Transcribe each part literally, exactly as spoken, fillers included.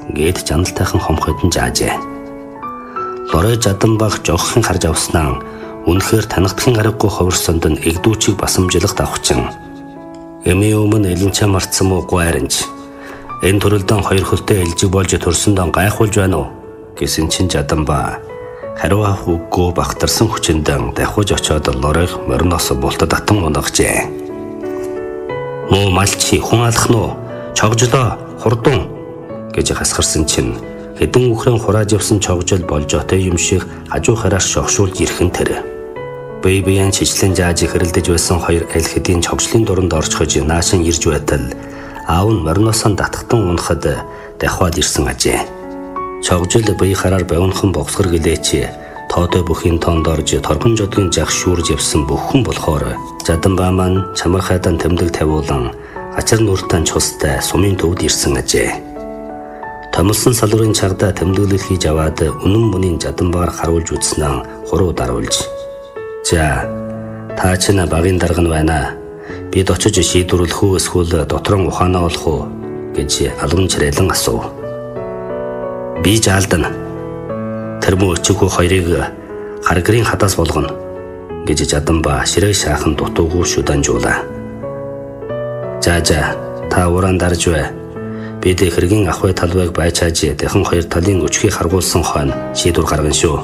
гээд жандалтайхан хомхойдон заажээ. Лорой Жаданбаг жогхын харж авснаа үнэхээр танигдахын аргагүй ховрсонд нь эгдүүчийг басамжлах давхчин. Эмээ өмнө элэнчээ марцсан муу гуайранч. Энэ төрөлдөн хоёр хөлтэй элжиг болж төрсөндөө гайхуулж байна уу гэсэн чин Жаданбаа хариу авах үггүй багтарсан хүчиндээ давхиж очоод Лоройг мориноос бултад атан унагжээ. Муу малчи хүн алах нь чогжлоо хурдан гэж хасгарсан чинь хэдэн үхрэн хурааж явсан чогжол болж отой юм шиг хажуу хараар шогшуулж ирхэн тэр. Бие биеэн чичлэн зааж хэрэлдэж байсан хоёр аль хэдийн чогжлын дуранд орчхож наашин ирж байтал аав нь мориноосоо татхтан унахад дахиад ирсэн ажээ. Чогжол бие хараар бовнхон богсгор гэлээч тоотой бүхийн тоонд орж торгон жодгийн жах шүүрж явсан бүхэн болохоор Жаданбаа маань чамархайдан тэмдэг тавиулан ачаар нүртэн цустай сумын төвд ирсэн ажээ. Томилсон салуурын чагда тэмдэглэл хийж аваад үнэн мөнийн Жаданбаагаар харуулж үзснээ хуруу даруулж. За та ч на багийн дарга нь байна. Бид очиж шийдвэрлэх үү эсвэл дотрон ухаанаа олох уу гэж алгамчрэлэн асуув. Би жаалдана. Тэр муу өчигөө хоёрыг харгарын хадаас болгоно гэж Жаданбаа ширээ шаахан дутуугүй шүданжуулаа. За за та уран дарж бай. Бид хэргийн ахуй талбайг байчааж дахин хоёр талын өчгийг харгуулсан хойно шийдвэр гаргана шүү.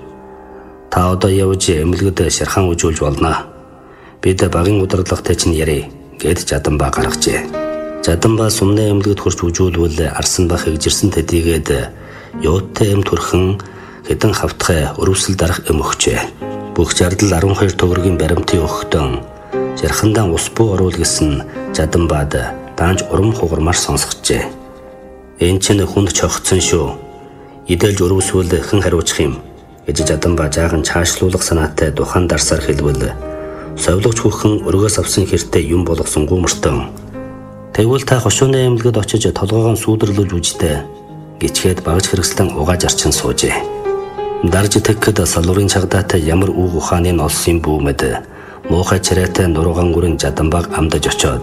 Та одоо явж эмнэлгэд шархан үжүүлж болно. Бид багийн удирдлагатай чинь ярэ гэд Жаданбаа гаргажээ. Жаданбаа сумны эмнэлгэд хурж үжүүлвэл арсан бах игжирсэн тэдийгээд юуттай эм төрхөн хэдэн хавтгай өрөвсөл дарах эм өгчээ. Бүх жардал арван хоёр төгрөгийн баримтын өгтөн жархандаа ус буу оруул гэсэн Жаданбаад даанч урам хугармаар сонсгожээ. Энэ ч хүнд чогцсон шүү. Идэлж өрөвсвөл хэн хариуцах юм гэж Жаданбаа жаахан чаашлуулах санаатай духан дарсаар хэлвэл совлогч хүүхэн өргөөс авсан хэртэй юм болгосон гүмэртэн. Тэгвэл та хошууны эмнэлгэд очиж толгоогоо сүүдрлүүлж үжтэй гिचгээд багж хэрэгслэн угааж арчин суужээ. Дарж тэгхэд салуурын чагдаатай ямар үг ухааны нь олсон бүүмэд муухай чарайтай нурууган гүрэн Жаданбааг амдаж очоод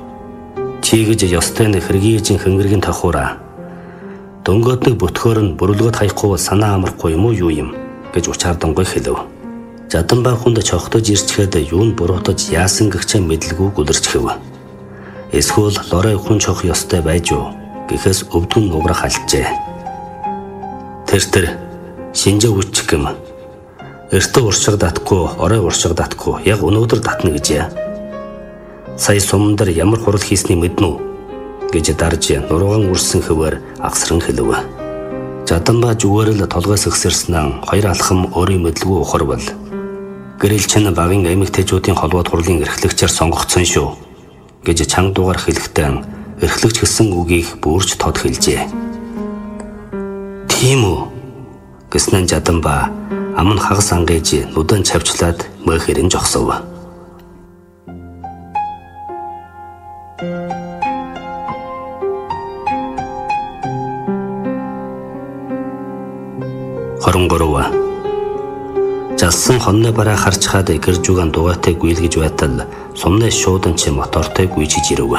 чи гэж ёстой нь хэргийжин хөнгөргийн тохуураа дөнгөөднөг бүтгөөр нь бүрэлгөөд хаяхгүй санаа амархгүй юм уу юу юм гэж учаардангуй хэлв. Жаданбаа хүнд чогтож ирчгээд юу нь буруутаж яасан гэгчээ мэдлгүй гүлэрчхэв. Эсвэл Лорой хүн чох ёстой байж юу гэхээс өвдгөн нуграх алчжээ. Тэр тэр шинжээ үчих юм. Эртөө уршиг татгүй, орой уршиг татгүй яг өнөөдөр татна гэжээ. Сая сумдар ямар хурал хийсний мэднэ үү гэж дарж нурууган үрсэн хөвөр агсран хэлв. Жаданбаа зүгээр л толгоос өгсөрснөө хоёр алхам өөрийн мэдлгүй ухарвал гэрэл чинь багийн эмэгтэйчүүдийн холбоод хурлын эрхлэгчээр сонгогдсон шүү гэж чанга дугаар хэлэхдээ эрхлэгч гэсэн үгийг бүрж тод хэлжээ. Тийм үү гэснээр Жаданбаа ам нь хагас ангиж нүдэн чавчлаад мөхөрэн жогсов. Хоронгорова Жалсан хонны бараа харж хаад гэржүүгэн дугаатай гүйлгэж байтал сумны шуудан чи мотортой гүйжиж ирэв.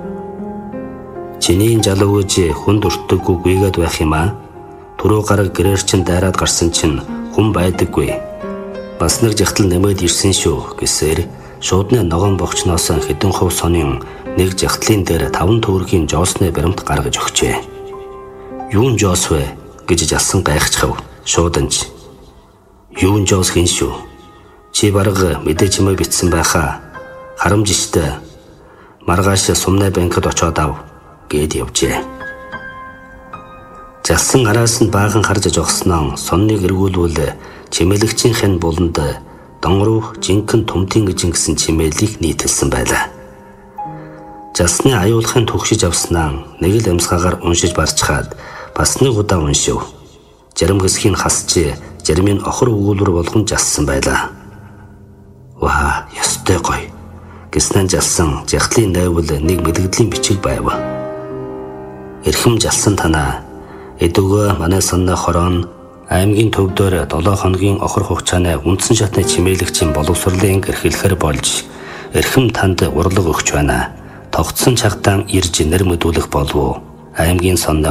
Чиний жалууж хүнд өртөггүй гүйгээд байх юм аа. Түрүү гараг гэрээр чин дайраад гарсан чинь хүн байдаггүй. Бас нэг жахтал нэмээд ирсэн шүү гэсээр шуудны ногоон богчноос хэдэн хувь сонин нэг жахтлын дээр таван төгрөгийн жоосны баримт гаргаж өгчээ. Юун жоос вэ гэж жалсан гайхчихв. Шууданч юун жоос хийн шүү. Чи бараг мэдээж юм битсэн байхаа. Харамжтай. Маргааш сумны банкд очоод ав гэд явжээ. Жалсан араас нь баахан харж жогсноо сонныг эргүүлвэл чимээлэгчийн хэн буланд донгоруу жинхэнэ тумтын гжин гэсэн чимээлийг нийтэлсэн байлаа. Жалсны аюулхын түгшиж авснаа нэг л амсгаагаар уншиж барчхаад бас нэг удаа уншив. Жарим хэсгийг хасч жармын охор өгүүлбэр болгон жалсан байлаа. Ваа, ёстой гоё. Гэснээр жалсан жахтлын найвал нэг мэдгэдлийн бичиг байв. Эрхэм жалсан танаа эдүгөө манай санаа хорон аймгийн төвдөр долоо хоногийн охор хугацааны үндсэн шатны чимээлэгчийн боловсролын эрхлэхээр болж эрхэм танд урлаг өгч байна. Тогтсон цагтаан ирж нэр мэдүүлэх болов уу? Аймгийн санаа